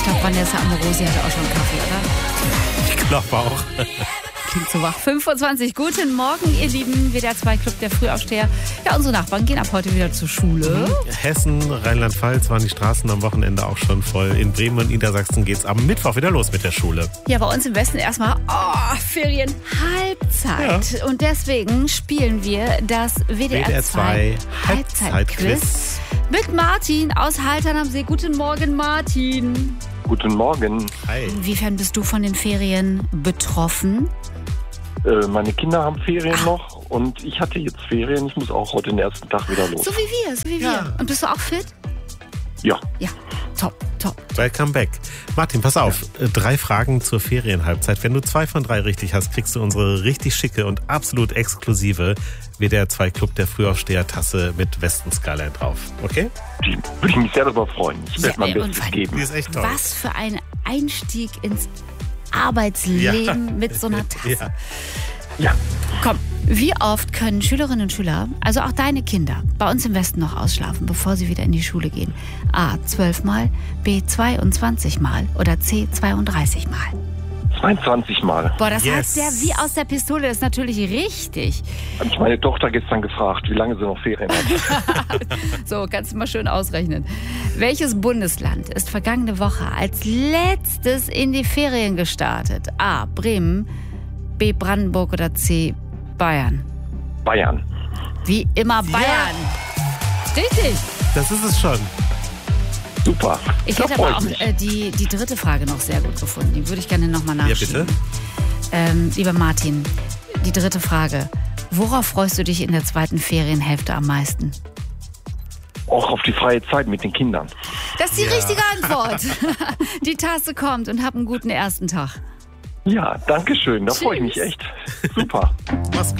glaube, Vanessa Amorosi hatte auch schon einen Kaffee, oder? Ich glaube auch. Klingt so wach. 5:20 Uhr. Guten Morgen, ihr Lieben. WDR 2 Club der Frühaufsteher. Ja, unsere Nachbarn gehen ab heute wieder zur Schule. Hessen, Rheinland-Pfalz waren die Straßen am Wochenende auch schon voll. In Bremen und Niedersachsen geht's am Mittwoch wieder los mit der Schule. Ja, bei uns im Westen erstmal Ferien Halbzeit. Ja. Und deswegen spielen wir das WDR 2 Halbzeitquiz mit Martin aus Haltern am See. Guten Morgen, Martin. Guten Morgen. Hi. Inwiefern bist du von den Ferien betroffen? Meine Kinder haben Ferien noch und ich hatte jetzt Ferien. Ich muss auch heute den ersten Tag wieder los. So wie wir. Und bist du auch fit? Ja. Ja, top. Welcome back. Martin, pass auf. 3 Fragen zur Ferienhalbzeit. Wenn du 2 von 3 richtig hast, kriegst du unsere richtig schicke und absolut exklusive WDR 2 Club der Frühaufsteher-Tasse mit Weston Skyline drauf. Okay? Die würde ich mich sehr darüber freuen. Ich werde mein Bestes geben. Die ist echt toll. Was für ein Einstieg ins Arbeitsleben mit so einer Tasse. Ja. Komm, wie oft können Schülerinnen und Schüler, also auch deine Kinder, bei uns im Westen noch ausschlafen, bevor sie wieder in die Schule gehen? A, 12 Mal, B, 22 Mal oder C, 32 Mal? 22 Mal. Boah, das heißt ja wie aus der Pistole, das ist natürlich richtig. Habe ich meine Tochter gestern gefragt, wie lange sie noch Ferien hat. So, kannst du mal schön ausrechnen. Welches Bundesland ist vergangene Woche als letztes in die Ferien gestartet? A, Bremen, B, Brandenburg oder C, Bayern? Bayern. Wie immer Bayern. Richtig. Das ist es schon. Super. Ich Da hätte freu aber auch mich. die dritte Frage noch sehr gut gefunden. Die würde ich gerne nochmal nachschieben. Ja, bitte? Lieber Martin, die dritte Frage. Worauf freust du dich in der zweiten Ferienhälfte am meisten? Auch auf die freie Zeit mit den Kindern. Das ist die richtige Antwort. Die Tasse kommt und hab einen guten ersten Tag. Ja, danke schön. Da freue ich mich echt. Super. Mach's gut.